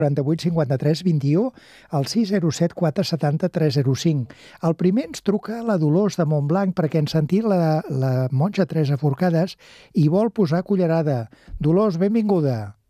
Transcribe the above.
48 53 21 al 607 470 305. El primer ens truca la Dolors de Montblanc perquè han sentit la monja Teresa Forcades i vol posar cullerada. Dolors, benvinguda.